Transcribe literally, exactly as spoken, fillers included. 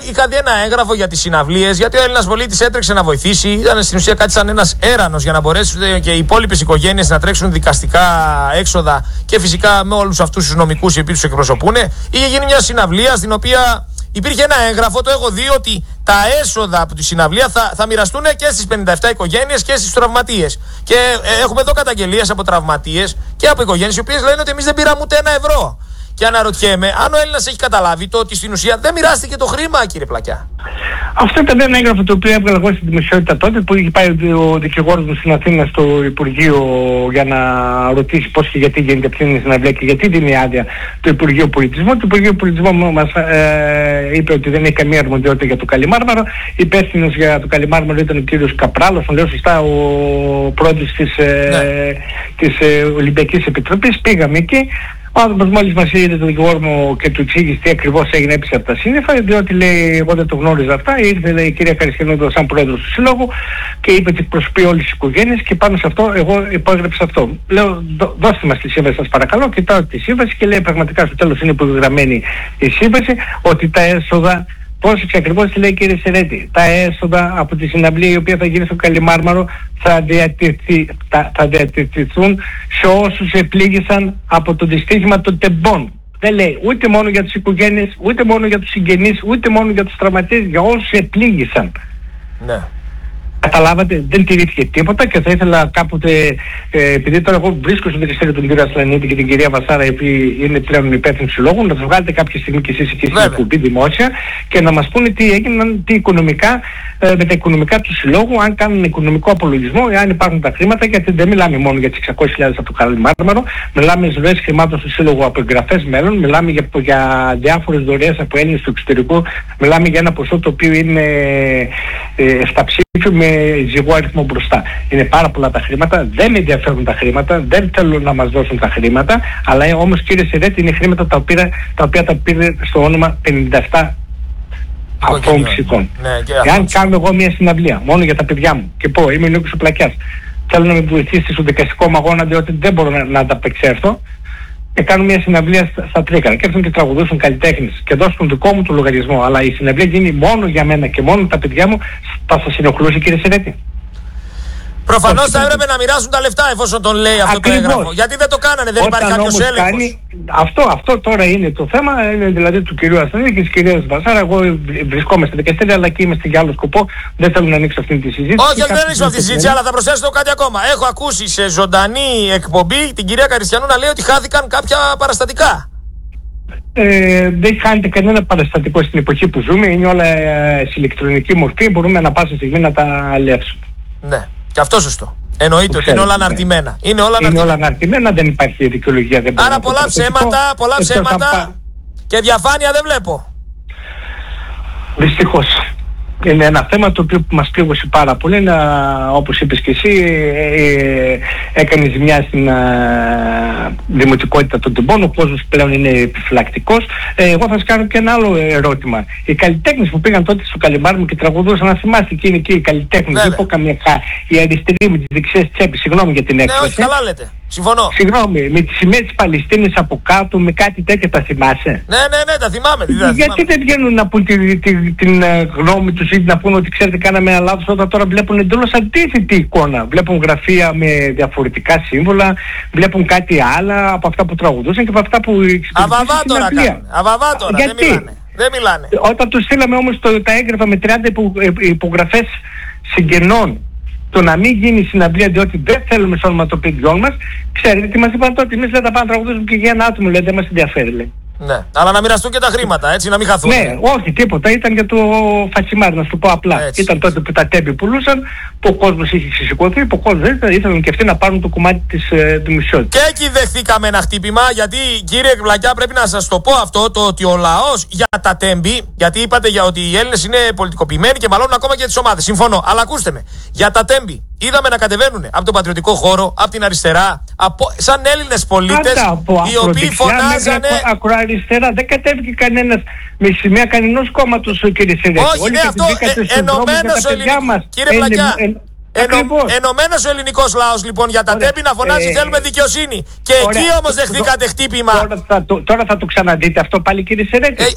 Είχα δει ένα έγγραφο για τις συναυλίες, γιατί ο Έλληνας πολίτης έτρεξε να βοηθήσει. Ήταν στην ουσία κάτι σαν ένας έρανος για να μπορέσουν και οι υπόλοιπες οικογένειες να τρέξουν δικαστικά έξοδα και φυσικά με όλους αυτούς τους νομικούς οι οποίοι τους εκπροσωπούν. Είχε γίνει μια συναυλία στην οποία υπήρχε ένα έγγραφο, το έχω δει, ότι τα έσοδα από τη συναυλία θα, θα μοιραστούν και στις πενήντα επτά οικογένειες και στις τραυματίες. Και ε, έχουμε εδώ καταγγελίες από τραυματίες και από οικογένειες οι οποίες λένε ότι εμείς δεν πήραμε ούτε ένα ευρώ. Και αναρωτιέμαι αν ο Έλληνας έχει καταλάβει το ότι στην ουσία δεν μοιράστηκε το χρήμα, κύριε Πλακιά. Αυτό ήταν ένα έγγραφο το οποίο έβγαλα εγώ στην δημοσιότητα τότε, που είχε πάει ο δικηγόρος μου στην Αθήνα στο Υπουργείο για να ρωτήσει πώς και γιατί γίνεται αυτή η συναυλία και γιατί δίνει άδεια το Υπουργείο Πολιτισμού. Το Υπουργείο Πολιτισμού μας ε, είπε ότι δεν έχει καμία αρμοδιότητα για το Καλιμάρμαρο. Υπεύθυνος για το Καλιμάρμαρο ήταν ο κύριος Καπράλος, τον λέω σωστά, ο πρόεδρος της, ε, ναι. της ε, Ολυμπιακής Επιτροπής. Πήγαμε εκεί. Ο άνθρωπος μόλις μας είδε τον δικηγόρο μου και του εξήγησε τι ακριβώς έγινε, έπεισε από τα σύννεφα, διότι λέει εγώ δεν το γνώριζα αυτά. Ήρθε, λέει, η κυρία Καριστιανού σαν πρόεδρος του Συλλόγου και είπε ότι εκπροσωπεί όλες τις οικογένειες και πάνω σε αυτό εγώ υπόγραψα αυτό. Λέω δώστε μας τη σύμβαση σας παρακαλώ, κοιτάω τη σύμβαση και λέει πραγματικά στο τέλος είναι υπογραμμένη η σύμβαση ότι τα έσοδα. Πρόσεξε ακριβώς τι λέει, κύριε Σερέτη. Τα έσοδα από τη συναυλία η οποία θα γίνει στο Καλιμάρμαρο θα, διατηρηθεί, θα, θα διατηρηθούν σε όσους επλήγησαν από το δυστύχημα των τεμπών. Δεν λέει ούτε μόνο για τις οικογένειες, ούτε μόνο για τους συγγενείς, ούτε μόνο για τους τραυματίες, για όσους επλήγησαν. Ναι. Καταλάβατε, δεν τηρήθηκε τίποτα και θα ήθελα κάποτε, ε, επειδή τώρα εγώ βρίσκω στο δικαστήριο τον κύριο Ασλανίτη και την κυρία Βασάρα, οι οποίοι είναι πλέον υπεύθυνοι του συλλόγου, να τους βγάλετε κάποια στιγμή και εσείς εκεί στην εκπομπή δημόσια και να μας πούνε τι έγιναν, τι οικονομικά, ε, με τα οικονομικά του συλλόγου, αν κάνουν οικονομικό απολογισμό, αν υπάρχουν τα χρήματα, γιατί δεν μιλάμε μόνο για τις εξακόσιες χιλιάδες από το Καλιμάρμαρο, μιλάμε για ροές χρημάτων στο σύλλογο από εγγραφές μέλλον, μιλάμε για, για διάφορες δωρεές από Έλληνες του εξωτερικού, μιλάμε για ένα ποσό το οποίο είναι ε, επταψήφιο με ζυγό αριθμό μπροστά. Είναι πάρα πολλά τα χρήματα, δεν με ενδιαφέρουν τα χρήματα, δεν θέλουν να μας δώσουν τα χρήματα, αλλά όμως, κύριε Σερέτη, είναι χρήματα τα οποία τα, οποία τα πήρε στο όνομα πενήντα επτά αυτών ψυχών. Ναι, εάν κάνω εγώ μια συναυλία μόνο για τα παιδιά μου και πω είμαι Νίκος ο Πλακιάς, θέλω να με βοηθήσει στο δικαστικό μου αγώνα διότι δεν μπορώ να, να ανταπεξέλθω, και κάνουν μια συναυλία στα, στα Τρίκαρα και έρθουν και τραγουδούσουν καλλιτέχνες και δώσουν τον δικό μου το λογαριασμό, αλλά η συναυλία γίνει μόνο για μένα και μόνο τα παιδιά μου, θα σας ενοχλούσε, κύριε Σερέτη? Προφανώς θα έπρεπε να μοιράσουν τα λεφτά εφόσον τον λέει αυτό το έγγραφο. Γιατί δεν το κάνανε, δεν υπάρχει κάποιος έλεγχος. Κάνει, αυτό, αυτό τώρα είναι το θέμα, είναι δηλαδή του κυρίου Ασθενή και της κυρίας Βασάρα. Εγώ βρισκόμαστε δικαστήρια, αλλά και είμαστε για άλλο σκοπό. Δεν θέλω να ανοίξω αυτή τη συζήτηση. Όχι, δεν ανοίξω αυτή τη συζήτηση, αλλά θα προσθέσω κάτι ακόμα. Έχω ακούσει σε ζωντανή εκπομπή την κυρία Καριστιανού να λέει ότι χάθηκαν κάποια παραστατικά. Ε, δεν χάνεται κανένα παραστατικό στην εποχή που ζούμε, είναι όλα ε, σε ηλεκτρονική μορφή, μπορούμε ανά πάσα στιγμή να τα αλλιεύσουμε. Ναι. Και αυτό σωστό. Εννοείται ότι είναι όλα αναρτημένα. Είναι όλα είναι όλα αναρτημένα, δεν υπάρχει δικαιολογία. Δεν Άρα πολλά ψέματα, πολλά ψέματα και διαφάνεια δεν βλέπω. Δυστυχώς. Είναι ένα θέμα το οποίο μας πλήγωσε πάρα πολύ. Είναι, όπως είπες και εσύ, ε, ε, έκανε ζημιά στην ε, δημοτικότητα των τεμπών. Ο κόσμος πλέον είναι επιφυλακτικός. Ε, εγώ θα σας κάνω και ένα άλλο ερώτημα. Οι καλλιτέχνες που πήγαν τότε στο Καλιμάρμαρο και τραγουδούσαν, να θυμάστε εκείνοι εκεί οι καλλιτέχνες, δεν πω καμία χά, οι αριστεροί με τις δεξιές τσέπες, συγγνώμη για την έκφραση. Ναι, όχι, καλά λέτε. Συμφωνώ. Συγγνώμη, με τις σημαίες της Παλαιστίνης από κάτω, με κάτι τέτοιο, τα θυμάσαι? Ναι, ναι, ναι, τα θυμάμαι. Τι Γιατί θυμάμαι. Δεν βγαίνουν να πούν τη, τη, τη, την γνώμη τους ή να πούν ότι ξέρετε κάναμε ένα λάθος, όταν τώρα βλέπουν εντελώς αντίθετη εικόνα. Βλέπουν γραφεία με διαφορετικά σύμβολα, βλέπουν κάτι άλλα από αυτά που τραγουδούσαν και από αυτά που... Αβαβά τώρα κάνουν. Αβαβά τώρα, δεν μιλάνε. Δεν μιλάνε. Όταν τους στείλαμε όμως το, τα έγγραφα με τριάντα υπογραφές συγγενών, το να μην γίνει συναυλία διότι δεν θέλουμε στο όνομα των παιδιών μας, ξέρετε τι μας είπαν τότε? Εμείς δεν τα πάμε να τραγουδήσουμε και για ένα άτομο, λέει, δεν μας ενδιαφέρει, λέει. Ναι, αλλά να μοιραστούν και τα χρήματα, έτσι, να μην χαθούν. Ναι, όχι, τίποτα. Ήταν για το φατσιμάρι, να σου το πω απλά. Έτσι. Ήταν τότε που τα τέμπη πουλούσαν, που ο κόσμος είχε ξεσηκωθεί, που ο κόσμος δεν ήθελαν και αυτοί να πάρουν το κομμάτι της ε, δημοσιότητας. Και εκεί δεχθήκαμε ένα χτύπημα, γιατί κύριε Πλακιά, πρέπει να σας το πω αυτό, το ότι ο λαός για τα τέμπη, γιατί είπατε για ότι οι Έλληνες είναι πολιτικοποιημένοι και μαλώνουν ακόμα και τις ομάδες. Συμφωνώ, αλλά ακούστε με, για τα τέμπη. Είδαμε να κατεβαίνουν από τον πατριωτικό χώρο, από την αριστερά, από, σαν Έλληνες πολίτες, οι οποίοι φωνάζανε... Ακροαριστερά, δεν κατέβηκε κανένας με σημαία κανενός κόμματος, κύριε Σερέτη. Όχι, ναι, αυτό, ε, ενωμένος ο ελληνικός, κύριε Πλακιά, ενω, ενωμένος ο ελληνικός λαός λοιπόν για τα τέμπη να φωνάζει ε, θέλουμε δικαιοσύνη. Και ωραία, εκεί όμως δεχθήκατε χτύπημα. Τώρα θα, το, τώρα θα το ξαναδείτε αυτό πάλι, κύριε Σερέτη. Ε,